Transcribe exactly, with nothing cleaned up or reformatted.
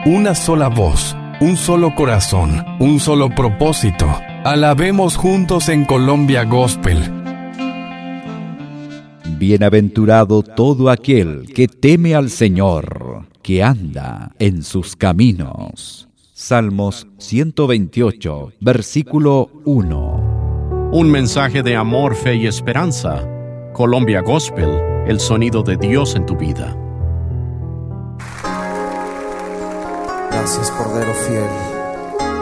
una sola voz, un solo corazón, un solo propósito. Alabemos juntos en Colombia Gospel. Bienaventurado todo aquel que teme al Señor, que anda en sus caminos. Salmos ciento veintiocho, versículo uno. Un mensaje de amor, fe y esperanza. Colombia Gospel, el sonido de Dios en tu vida. Gracias, Cordero fiel.